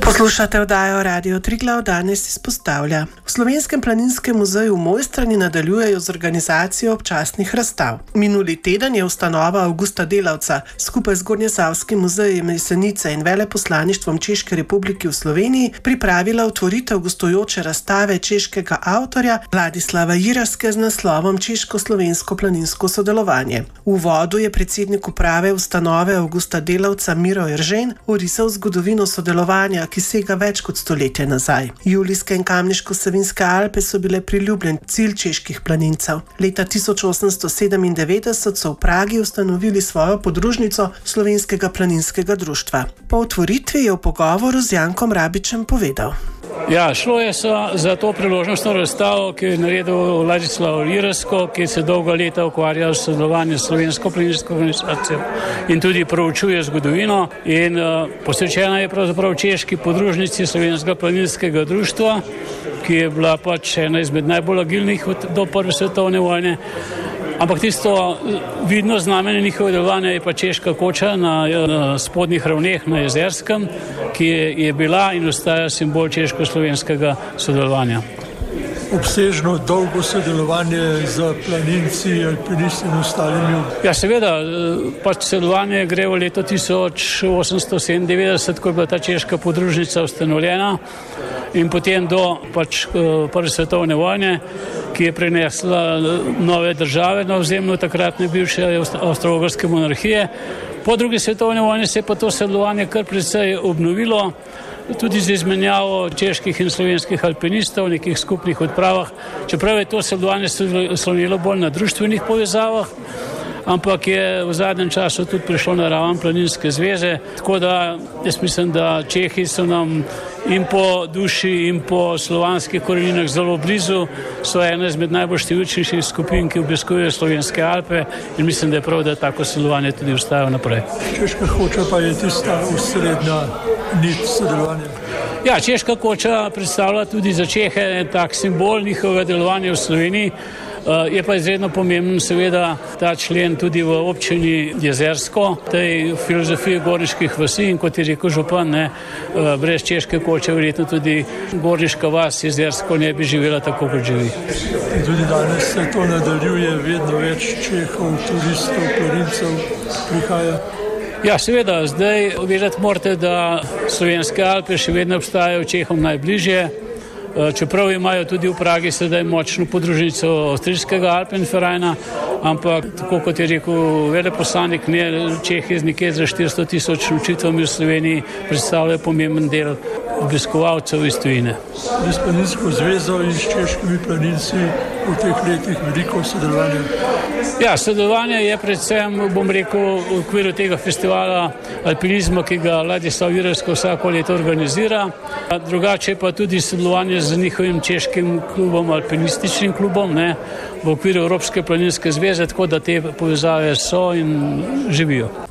Poslušate oddajo Radio Triglav, danes izpostavlja. V Slovenskem planinskem muzeju v Mojstrani nadaljujejo z organizacijo občasnih razstav. Minuli teden je ustanova Avgusta Delavca skupaj z Gornjesavskim muzejem Jesenice in veleposlaništvom Češke republike v Sloveniji pripravila otvoritev gostujoče razstave češkega avtorja Vladislava Jiraske z naslovom Češko-slovensko planinsko sodelovanje. V uvodu je predsednik uprave ustanove Avgusta Delavca Miro Eržen orisal zgodovino sodelovanja, ki sega več kot stoletje nazaj. Julijske in Kamniško-Savinjske Alpe so bile priljubljen cilj čeških planincev. Leta 1897 so v Pragi ustanovili svojo podružnico Slovenskega planinskega društva. Po otvoritvi je v pogovoru z Jankom Rabičem povedal. Ja, šlo je za to priložnostno razstavo, ki je naredil Vladislav Jirasko, ki se dolga leta ukvarja s sodelovanjem s slovensko planinsko organizacijo in tudi proučuje zgodovino. In posvečena je pravzaprav češki podružnici Slovenskega planinskega društva, ki je bila pač ena izmed najbolj agilnih do prve svetovne vojne. Ampak tisto vidno znamenje njihove delovanja je pa češka koča na spodnjih ravneh na Jezerskem, ki je bila in ostaja simbol češko-slovenskega sodelovanja. Obsežno, dolgo sodelovanje z planinci, alpinisti in ostalimi? Ja, seveda, pač sodelovanje gre v leto 1897, ko je bila ta češka podružnica ustanovljena in potem do pač prve svetovne vojne, ki je prinesla nove države na ozemlju takratne bivše Avstro-Ogrske monarhije. Po drugi svetovni vojni se je pa to sodelovanje kar precej obnovilo, tudi z izmenjavo čeških in slovenskih alpinistov v nekih skupnih odpravah. Čeprav je to sodelovanje slonilo bolj na društvenih povezavah, ampak je v zadnjem času tudi prišlo na raven Planinske zveze. Tako da jaz mislim, da Čehi so nam in po duši in po slovanskih koreninah zelo blizu, so ena izmed najbolj številčnejših skupin, ki obiskujejo Slovenske Alpe in mislim, da je prav, da tako sodelovanje tudi ostaja naprej. Češka koča pa je tista osrednja nit sodelovanja. Ja, češka koča predstavlja tudi za Čehe tak simbol njihovega delovanja v Sloveniji. Je pa izredno pomemben seveda ta člen tudi v občini Jezersko, tej filozofiji gorniških vasi in kot je rekel župan, brez češke koče verjetno tudi gorniška vas Jezersko ne bi živela tako, kot živi. In tudi danes se to nadaljuje, vedno več Čehov, turistov, planincev prihaja. Ja, seveda, zdaj vedeti morate, da Slovenske Alpe še vedno obstajajo Čehom najbližje. Čeprav imajo tudi v Pragi sedaj močno podružnico avstrijskega Alpenvereina, ampak tako kot je rekel veleposlanik, Čehi z nekje za 400.000 nočitvami v Sloveniji predstavljajo pomemben del obiskovalcev iz tujine. Z Planinsko zvezo in s češkimi planinci v teh letih veliko sodelovanja? Ja, sodelovanje je predvsem, bom rekel, v okviru tega festivala alpinizma, ki ga Vladislav Jirasko vsako leto organizira. Drugače pa tudi sodelovanje z njihovim češkim klubom, alpinističnim klubom, v okviru Evropske planinske zveze, tako da te povezave so in živijo.